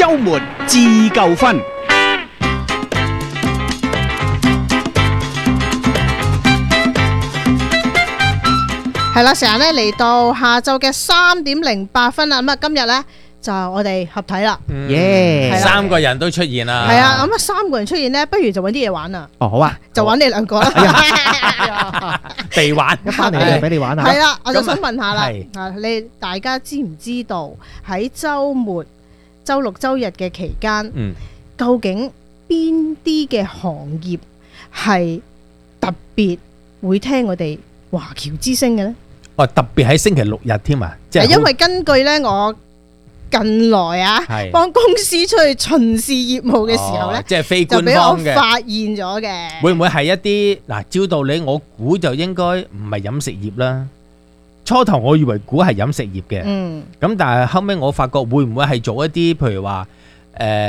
周末自夠分。 係啦，成日咧嚟到下晝嘅3:08啦。咁啊，今日咧就我哋合體啦。 耶！ 係啦三個人都出現啦。 係啊，咁啊3個人出現咧，不如就揾啲嘢玩啦。 哦，好啊， 就揾你兩個啦。 被玩一翻嚟就俾你玩下。 係啦，我就想問下啦咁， 你大家知唔知道喺週末、週六、週日嘅期間，究竟邊啲嘅行業係特別會聽我哋華僑之聲嘅咧？ 哦，特別喺星期六日添啊，即係因為根據咧我近來係幫公司出去巡視業務嘅時候咧， 即係非官就俾我方嘅。 發現咗嘅。 會唔會係一啲嗱？照道理我估就應該唔係飲食業啦。初頭我以為估係飲食業嘅，咁但係後尾我發覺會唔會係做一啲譬如話